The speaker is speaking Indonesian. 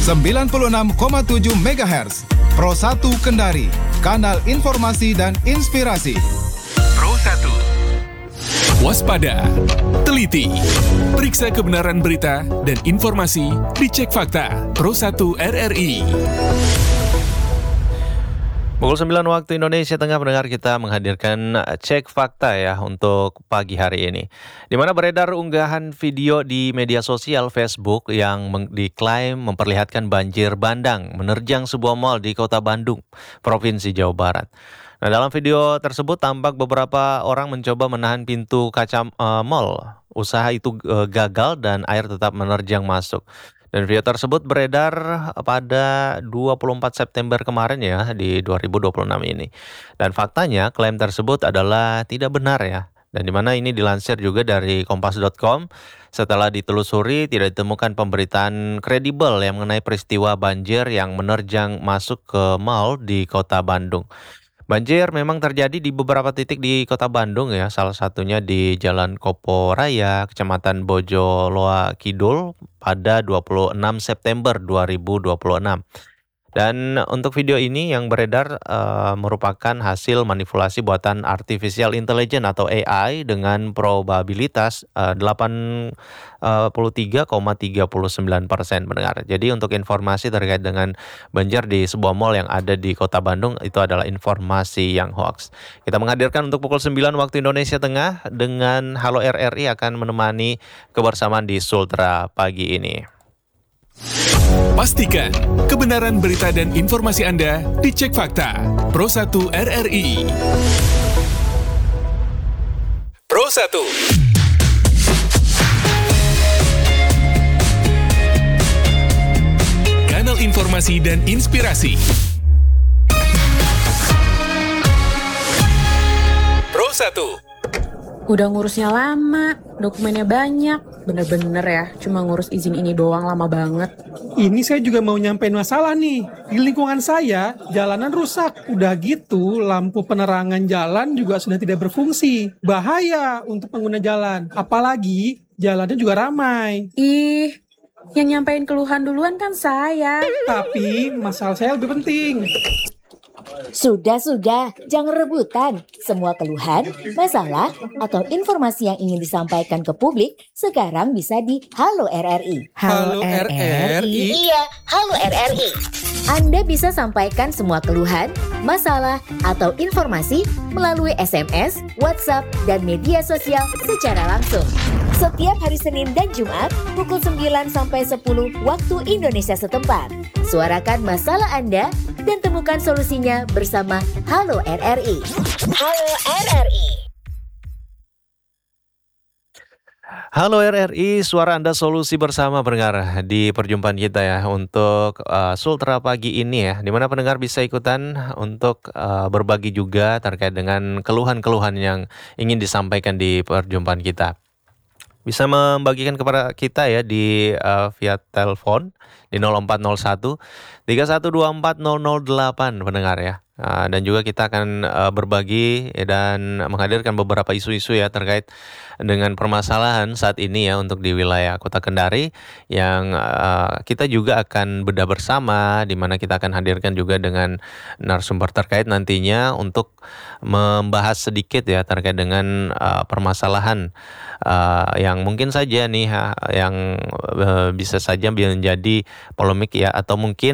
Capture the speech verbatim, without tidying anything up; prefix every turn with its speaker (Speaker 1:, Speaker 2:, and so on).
Speaker 1: sembilan puluh enam koma tujuh megahertz. Pro satu Kendari, kanal informasi dan inspirasi.
Speaker 2: Pro satu. Waspada, teliti, periksa kebenaran berita dan informasi, dicek fakta. Pro satu R R I.
Speaker 3: Pukul sembilan waktu Indonesia Tengah, pendengar, kita menghadirkan cek fakta ya untuk pagi hari ini. Di mana beredar unggahan video di media sosial Facebook yang meng- diklaim memperlihatkan banjir bandang menerjang sebuah mal di Kota Bandung, Provinsi Jawa Barat. Nah, dalam video tersebut tampak beberapa orang mencoba menahan pintu kaca uh, mal. Usaha itu uh, gagal dan air tetap menerjang masuk. Dan video tersebut beredar pada dua puluh empat September kemarin ya, di dua ribu dua puluh enam ini. Dan faktanya klaim tersebut adalah tidak benar ya. Dan di mana ini dilansir juga dari kompas dot com. Setelah ditelusuri tidak ditemukan pemberitaan kredibel yang mengenai peristiwa banjir yang menerjang masuk ke mal di Kota Bandung. Banjir memang terjadi di beberapa titik di Kota Bandung ya, salah satunya di Jalan Kopo Raya, Kecamatan Bojoloa Kidul pada dua puluh enam September dua ribu dua puluh enam. Dan untuk video ini yang beredar uh, merupakan hasil manipulasi buatan artificial intelligence atau A I dengan probabilitas uh, delapan puluh tiga koma tiga sembilan persen, pendengar. Jadi untuk informasi terkait dengan banjir di sebuah mal yang ada di Kota Bandung itu adalah informasi yang hoax. Kita menghadirkan untuk pukul sembilan waktu Indonesia Tengah dengan Halo R R I akan menemani kebersamaan di Sultra pagi ini.
Speaker 2: Pastikan kebenaran berita dan informasi Anda dicek fakta. Pro satu R R I. Pro satu. Kanal informasi dan inspirasi. Pro satu.
Speaker 4: Udah ngurusnya lama, dokumennya banyak. Bener-bener ya, cuma ngurus izin ini doang lama banget.
Speaker 5: Ini saya juga mau nyampein masalah nih. Di lingkungan saya, jalanan rusak. Udah gitu, lampu penerangan jalan juga sudah tidak berfungsi. Bahaya untuk pengguna jalan. Apalagi, jalannya juga ramai.
Speaker 4: Ih, yang nyampein keluhan duluan kan saya.
Speaker 5: Tapi, masalah saya lebih penting.
Speaker 6: Sudah-sudah, jangan rebutan. Semua keluhan, masalah, atau informasi yang ingin disampaikan ke publik sekarang bisa di Halo R R I.
Speaker 5: Halo R R I?
Speaker 6: Iya, Halo R R I. Anda bisa sampaikan semua keluhan, masalah, atau informasi melalui S M S, WhatsApp, dan media sosial secara langsung. Setiap hari Senin dan Jumat, pukul sembilan sampai sepuluh waktu Indonesia setempat. Suarakan masalah Anda dan temukan solusinya bersama Halo R R I. Halo R R I.
Speaker 3: Halo R R I, suara Anda solusi bersama, pendengar, di perjumpaan kita ya untuk uh, Sultra pagi ini ya, di mana pendengar bisa ikutan untuk uh, berbagi juga terkait dengan keluhan-keluhan yang ingin disampaikan di perjumpaan kita. Bisa membagikan kepada kita ya di uh, via telepon di nol empat nol satu tiga satu dua empat nol nol delapan, pendengar ya. Uh, dan juga kita akan uh, berbagi dan menghadirkan beberapa isu-isu ya terkait dengan permasalahan saat ini ya untuk di wilayah Kota Kendari yang uh, kita juga akan bedah bersama, di mana kita akan hadirkan juga dengan narasumber terkait nantinya untuk membahas sedikit ya terkait dengan uh, permasalahan uh, yang mungkin saja nih ha, yang uh, bisa saja menjadi polemik ya, atau mungkin